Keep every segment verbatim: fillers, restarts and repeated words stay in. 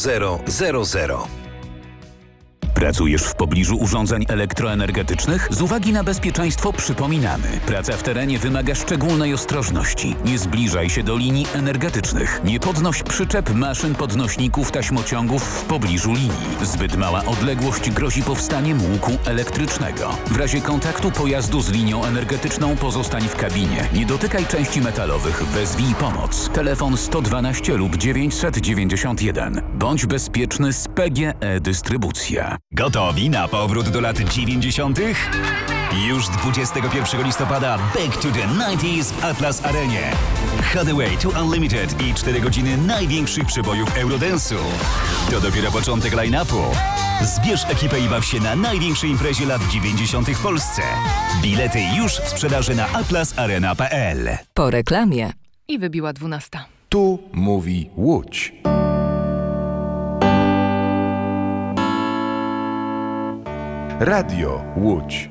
zero zero zero. Pracujesz w pobliżu urządzeń elektroenergetycznych? Z uwagi na bezpieczeństwo przypominamy. Praca w terenie wymaga szczególnej ostrożności. Nie zbliżaj się do linii energetycznych. Nie podnoś przyczep, maszyn, podnośników, taśmociągów w pobliżu linii. Zbyt mała odległość grozi powstaniem łuku elektrycznego. W razie kontaktu pojazdu z linią energetyczną pozostań w kabinie. Nie dotykaj części metalowych. Wezwij pomoc. Telefon sto dwanaście lub dziewięćset dziewięćdziesiąt jeden. Bądź bezpieczny z P G E Dystrybucja. Gotowi na powrót do lat dziewięćdziesiątych? Już dwudziestego pierwszego listopada Back to the dziewięćdziesiątych w Atlas Arenie. Hathaway to Unlimited i cztery godziny największych przebojów Eurodance'u. To dopiero początek line-upu. Zbierz ekipę i baw się na największej imprezie lat dziewięćdziesiątych w Polsce. Bilety już w sprzedaży na atlas arena kropka p l. Po reklamie. I wybiła dwunasta. Tu mówi Łódź. Radio Łódź.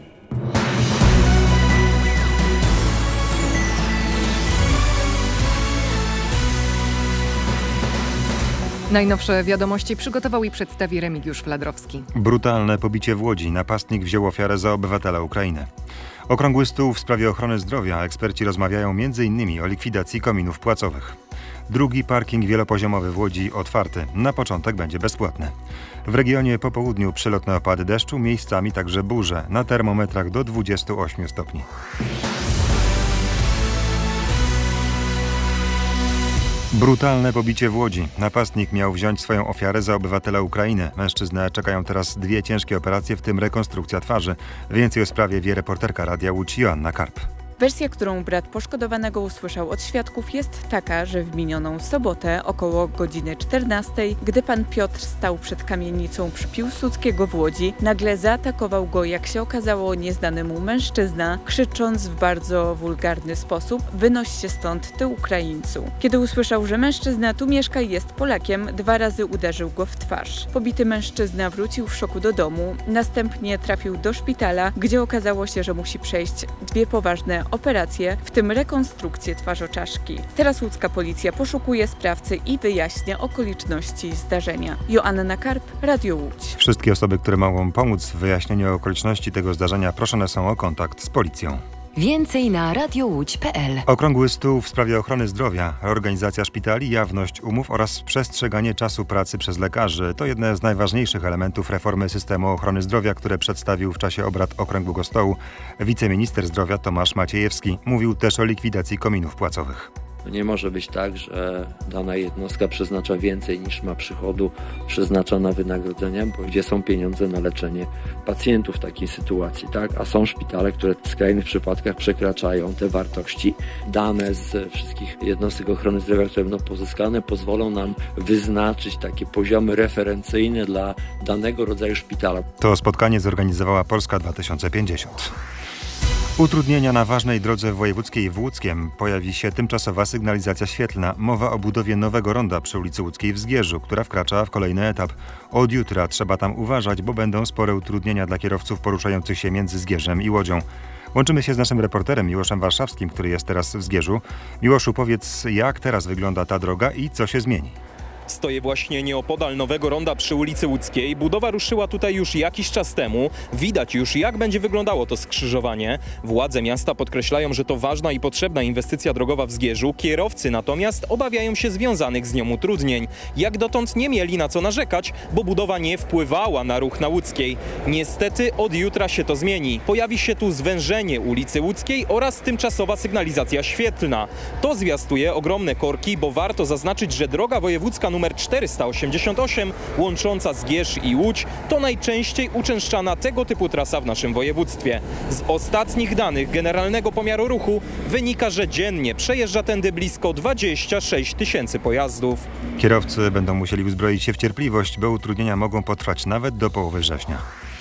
Najnowsze wiadomości przygotował i przedstawi Remigiusz Fladrowski. Brutalne pobicie w Łodzi. Napastnik wziął ofiarę za obywatela Ukrainy. Okrągły stół w sprawie ochrony zdrowia. Eksperci rozmawiają między innymi o likwidacji kominów płacowych. Drugi parking wielopoziomowy w Łodzi otwarty. Na początek będzie bezpłatny. W regionie po południu przelotne opady deszczu, miejscami także burze. Na termometrach do dwudziestu ośmiu stopni. Brutalne pobicie w Łodzi. Napastnik miał wziąć swoją ofiarę za obywatela Ukrainy. Mężczyznę czekają teraz dwie ciężkie operacje, w tym rekonstrukcja twarzy. Więcej o sprawie wie reporterka Radia Łódź Joanna Karp. Wersja, którą brat poszkodowanego usłyszał od świadków, jest taka, że w minioną sobotę około godziny czternastej, gdy pan Piotr stał przed kamienicą przy Piłsudskiego w Łodzi, nagle zaatakował go, jak się okazało, nieznany mu mężczyzna, krzycząc w bardzo wulgarny sposób: wynoś się stąd, ty Ukraińcu. Kiedy usłyszał, że mężczyzna tu mieszka i jest Polakiem, dwa razy uderzył go w twarz. Pobity mężczyzna wrócił w szoku do domu, następnie trafił do szpitala, gdzie okazało się, że musi przejść dwie poważne operacje, w tym rekonstrukcję twarzoczaszki. Teraz łódzka policja poszukuje sprawcy i wyjaśnia okoliczności zdarzenia. Joanna Karp, Radio Łódź. Wszystkie osoby, które mogą pomóc w wyjaśnieniu okoliczności tego zdarzenia, proszone są o kontakt z policją. Więcej na radiowódź kropka p l. Okrągły stół w sprawie ochrony zdrowia, reorganizacja szpitali, jawność umów oraz przestrzeganie czasu pracy przez lekarzy to jedne z najważniejszych elementów reformy systemu ochrony zdrowia, które przedstawił w czasie obrad Okrągłego Stołu wiceminister zdrowia Tomasz Maciejewski. Mówił też o likwidacji kominów płacowych. Nie może być tak, że dana jednostka przeznacza więcej niż ma przychodu, przeznacza na wynagrodzenia, bo gdzie są pieniądze na leczenie pacjentów w takiej sytuacji, tak? A są szpitale, które w skrajnych przypadkach przekraczają te wartości. Dane z wszystkich jednostek ochrony zdrowia, które będą pozyskane, pozwolą nam wyznaczyć takie poziomy referencyjne dla danego rodzaju szpitala. To spotkanie zorganizowała Polska dwa tysiące pięćdziesiąt. Utrudnienia na ważnej drodze wojewódzkiej w Łódzkiem. Pojawi się tymczasowa sygnalizacja świetlna. Mowa o budowie nowego ronda przy ulicy Łódzkiej w Zgierzu, która wkracza w kolejny etap. Od jutra trzeba tam uważać, bo będą spore utrudnienia dla kierowców poruszających się między Zgierzem i Łodzią. Łączymy się z naszym reporterem Miłoszem Warszawskim, który jest teraz w Zgierzu. Miłoszu, powiedz, jak teraz wygląda ta droga i co się zmieni? Stoję właśnie nieopodal nowego ronda przy ulicy Łódzkiej. Budowa ruszyła tutaj już jakiś czas temu. Widać już, jak będzie wyglądało to skrzyżowanie. Władze miasta podkreślają, że to ważna i potrzebna inwestycja drogowa w Zgierzu. Kierowcy natomiast obawiają się związanych z nią utrudnień. Jak dotąd nie mieli na co narzekać, bo budowa nie wpływała na ruch na Łódzkiej. Niestety od jutra się to zmieni. Pojawi się tu zwężenie ulicy Łódzkiej oraz tymczasowa sygnalizacja świetlna. To zwiastuje ogromne korki, bo warto zaznaczyć, że droga wojewódzka numer czterysta osiemdziesiąt osiem, łącząca Zgierz i Łódź, to najczęściej uczęszczana tego typu trasa w naszym województwie. Z ostatnich danych Generalnego Pomiaru Ruchu wynika, że dziennie przejeżdża tędy blisko dwadzieścia sześć tysięcy pojazdów. Kierowcy będą musieli uzbroić się w cierpliwość, bo utrudnienia mogą potrwać nawet do połowy września.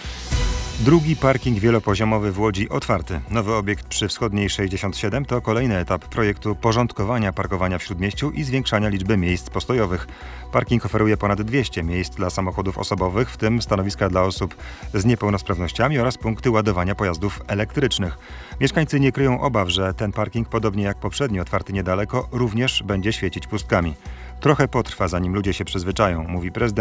Drugi parking wielopoziomowy w Łodzi otwarty. Nowy obiekt przy Wschodniej sześćdziesiąt siedem to kolejny etap projektu porządkowania parkowania w Śródmieściu i zwiększania liczby miejsc postojowych. Parking oferuje ponad dwieście miejsc dla samochodów osobowych, w tym stanowiska dla osób z niepełnosprawnościami oraz punkty ładowania pojazdów elektrycznych. Mieszkańcy nie kryją obaw, że ten parking, podobnie jak poprzedni otwarty niedaleko, również będzie świecić pustkami. Trochę potrwa, zanim ludzie się przyzwyczają, mówi prezydent